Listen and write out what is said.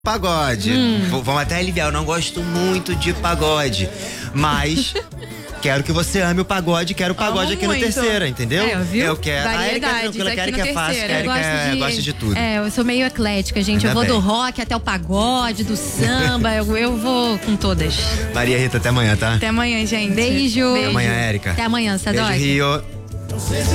pagode. Vamos até aliviar, eu não gosto muito de pagode, mas quero que você ame o pagode, quero o pagode aqui no Terceira, entendeu? Viu? Eu quero. A Erika é tranquila, a Erika é fácil, a Erika gosta de tudo. Eu sou meio eclética, gente. Ainda eu vou bem. do rock até o pagode, do samba, eu vou com todas. Maria Rita, até amanhã, tá? Até amanhã, gente. Beijo. Até amanhã, Erika. Até amanhã, Sadoc. Beijo, Rio.